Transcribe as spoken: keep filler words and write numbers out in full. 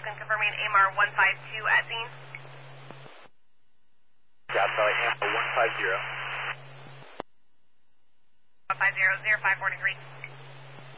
Falcon confirming A M R one five two at scene. Got Charlie, A M R one five zero. one five zero, zero five four degree.